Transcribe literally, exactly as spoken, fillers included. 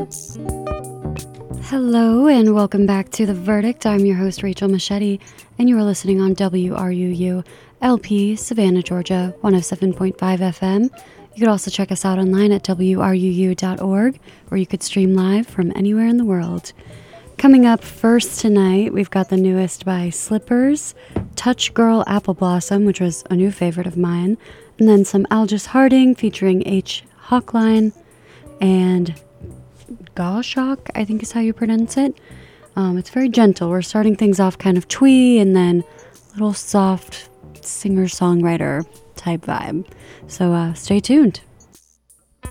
Hello and welcome back to The Verdict. I'm your host, Rachel Machete, and you are listening on W R U U L P, Savannah, Georgia, one oh seven point five F M. You could also check us out online at W R U U dot org, where you could stream live from anywhere in the world. Coming up first tonight, we've got the newest by Slippers, Touch Girl Apple Blossom, which was a new favorite of mine, and then some Algis Harding featuring H. Hawkline, and Goshawk, I think is how you pronounce it. Um, it's very gentle. We're starting things off kind of twee and then a little soft singer-songwriter type vibe. So uh, stay tuned.